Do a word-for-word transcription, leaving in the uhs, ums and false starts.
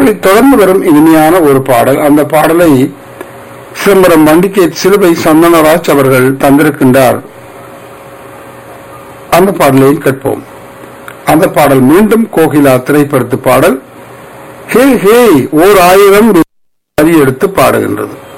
பாடலை தொடர்ந்து வரும் இனிமையான ஒரு பாடல். அந்த பாடலை சிதம்பரம் வண்டிகே சிலுவை சந்தனராஜ் அவர்கள் தந்திருக்கின்றார். அந்த பாடலை கேட்போம். அந்த பாடல் மீண்டும் கோகிலா திரைப்படத்து பாடல். ஹே ஹே ஓர் ஆயிரம் எடுத்து பாடுகின்றது.